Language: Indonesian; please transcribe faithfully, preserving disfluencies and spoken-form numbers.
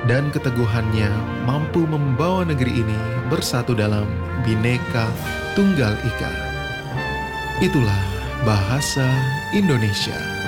dan keteguhannya mampu membawa negeri ini bersatu dalam Bhinneka Tunggal Ika. Itulah bahasa Indonesia.